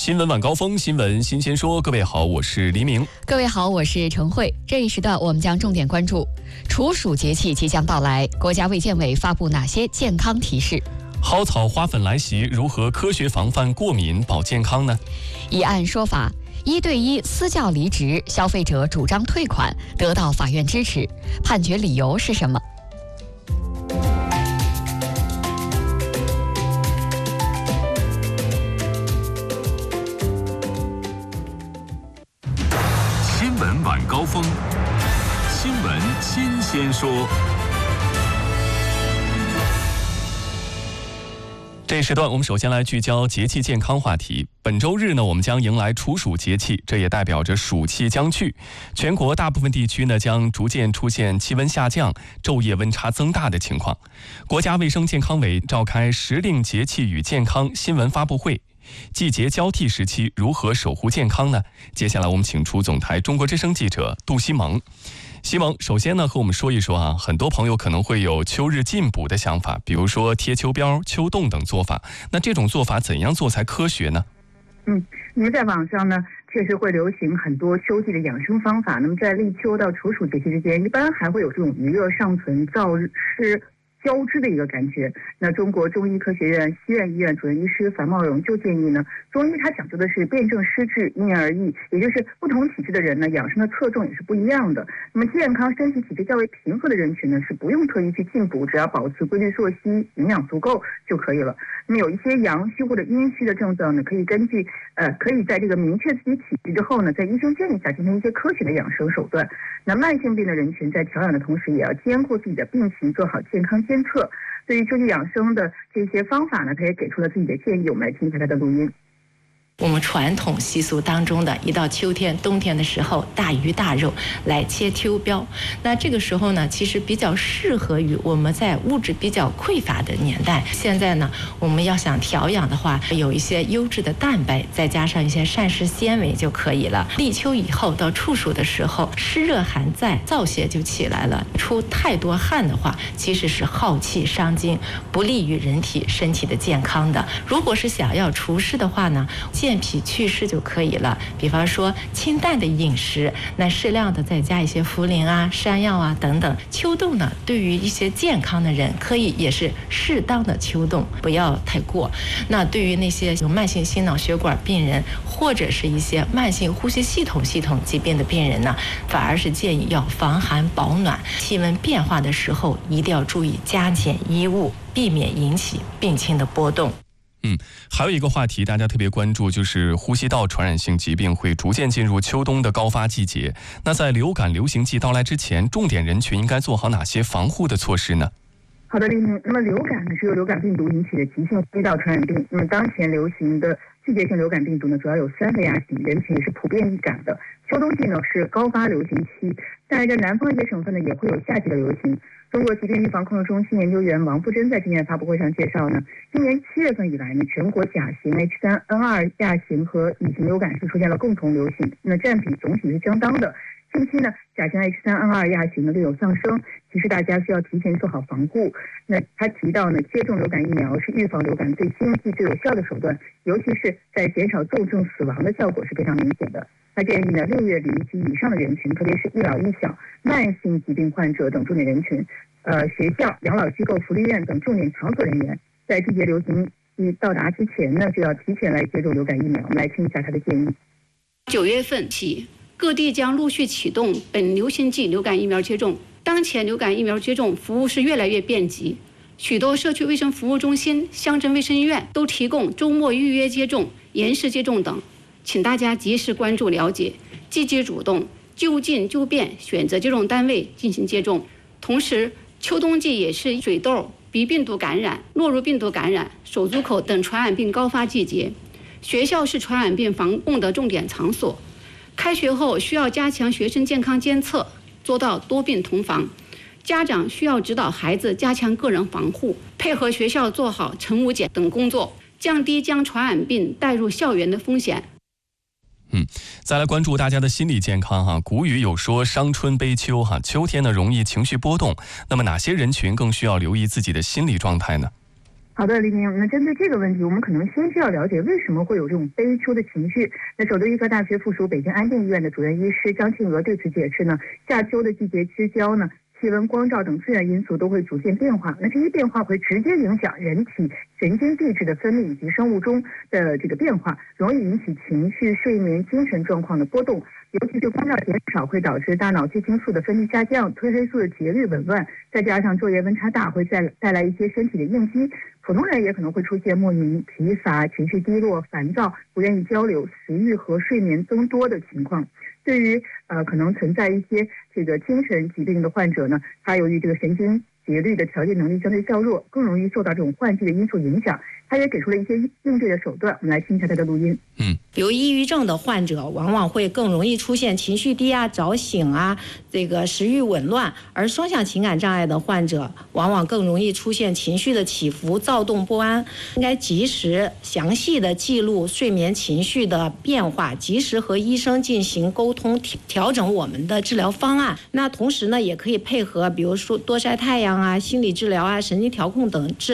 新闻晚高峰，新闻新鲜说。各位好，我是黎明。 各位好，我是陈慧。这一时段我们将重点关注处暑节气即将到来，国家卫健委发布哪些健康提示？ 蒿草花粉来袭，如何科学防范过敏保健康呢？ 一案说法，1对1私教离职，消费者主张退款，得到法院支持，判决理由是什么？ 新闻晚高峰，新闻新鲜说。 这一时段我们首先来聚焦节气健康话题。本周日呢，我们将迎来处暑节气，这也代表着暑气将去。全国大部分地区呢将逐渐出现气温下降、昼夜温差增大的情况。国家卫生健康委召开时令节气与健康新闻发布会。季节交替时期如何守护健康呢？接下来我们请出总台中国之声记者杜西蒙。西蒙，首先呢和我们说一说很多朋友可能会有秋日进补的想法，比如说贴秋膘、秋冻等做法。那这种做法怎样做才科学呢？ 因为在网上呢确实会流行很多秋季的养生方法。那么在立秋到处暑节气之间，一般还会有这种余热尚存、燥湿交织的一个感觉。那中国中医科学院西苑医院主任医师樊茂荣就建议呢，中医它讲究的是辨证施治，因人而异，也就是不同体质的人呢，养生的侧重也是不一样的。那么健康身体体质较为平和的人群呢，是不用特意去进补，只要保持规律作息，营养足够就可以了。那么有一些阳虚或者阴虚的症状呢，可以在这个明确自己体质之后呢，在医生建议下进行一些科学的养生手段。那慢性病的人群在调养的同时，也要兼顾自己的病情，做好健康监测。对于秋季养生的这些方法呢，他也给出了自己的建议，我们来听一下他的录音。 我们传统习俗当中的一到秋天、冬天的时候，大鱼大肉来切秋膘。那这个时候呢，其实比较适合于我们在物质比较匮乏的年代。现在呢，我们要想调养的话，有一些优质的蛋白，再加上一些膳食纤维就可以了。立秋以后到处暑的时候，湿热寒在，燥邪就起来了。出太多汗的话，其实是耗气伤精，不利于人体身体的健康的。如果是想要除湿的话呢，健脾祛湿就可以了。比方说清淡的饮食，那适量的再加一些茯苓啊、山药啊等等。秋冻呢，对于一些健康的人可以也是适当的秋冻，不要太过。那对于那些有慢性心脑血管病人或者是一些慢性呼吸系统疾病的病人呢，反而是建议要防寒保暖。气温变化的时候，一定要注意加减衣物，避免引起病情的波动。 还有一个话题大家特别关注，就是呼吸道传染性疾病会逐渐进入秋冬的高发季节。那在流感流行季到来之前，重点人群应该做好哪些防护的措施呢？ 好的，黎明。那么流感呢是由流感病毒引起的急性呼吸道传染病。那么当前流行的季节性流感病毒呢，主要有3个亚型，人群也是普遍易感的。秋冬季呢是高发流行期，但是在南方一些省份呢也会有夏季的流行。中国疾病预防控制中心研究员王富珍在今年发布会上介绍呢，今年7月份以来呢，全国甲型 H3N2 亚型和乙型流感是出现了共同流行，那占比总体是相当的。近期呢，甲型 H3N2 亚型呢略有上升，其实大家需要提前做好防护。那他提到呢，接种流感疫苗是预防流感最经济、最有效的手段，尤其是在减少重症死亡的效果是非常明显的。他建议呢，6月龄及以上的人群，特别是一老一小、慢性疾病患者等重点人群，学校、养老机构、福利院等重点场所人员，在季节流行季到达之前呢，就要提前来接种流感疫苗。我们来听一下他的建议。 9月份起，各地将陆续启动本流行季流感疫苗接种。当前流感疫苗接种服务是越来越便捷，许多社区卫生服务中心、乡镇卫生医院都提供周末预约接种、延时接种等。请大家及时关注了解，积极主动，就近就便选择接种单位进行接种。同时，秋冬季也是水痘、鼻病毒感染、诺如病毒感染、手足口等传染病高发季节。学校是传染病防控的重点场所，开学后需要加强学生健康监测，做到多病同防。家长需要指导孩子加强个人防护，配合学校做好晨午检等工作，降低将传染病带入校园的风险。 再来关注大家的心理健康古语有说伤春悲秋秋天呢容易情绪波动，那么哪些人群更需要留意自己的心理状态呢？ 好的，李明。那针对这个问题，我们可能先需要了解为什么会有这种悲秋的情绪。那首都医科大学附属北京安定医院的主任医师张庆娥对此解释呢，夏秋的季节之交呢，气温、光照等自然因素都会逐渐变化，那这些变化会直接影响人体神经递质的分泌以及生物钟的这个变化，容易引起情绪、睡眠、精神状况的波动。尤其是光照减少会导致大脑血清素的分泌下降，褪黑素的节律紊乱，再加上昼夜温差大，会带来一些身体的应激。普通人也可能会出现莫名疲乏、情绪低落、烦躁、不愿意交流、食欲和睡眠增多的情况。对于可能存在一些这个精神疾病的患者呢，他由于这个神经节律的调节能力相对较弱，更容易受到这种换季的因素影响。他也给出了一些应对的手段，我们来听一下他的录音。 比如抑郁症的患者往往会更容易出现情绪低啊、早醒啊、这个食欲紊乱，而双向情感障碍的患者往往更容易出现情绪的起伏、躁动不安。应该及时详细的记录睡眠情绪的变化，及时和医生进行沟通，调整我们的治疗方案。那同时呢，也可以配合比如说多晒太阳啊、心理治疗啊、神经调控等治疗。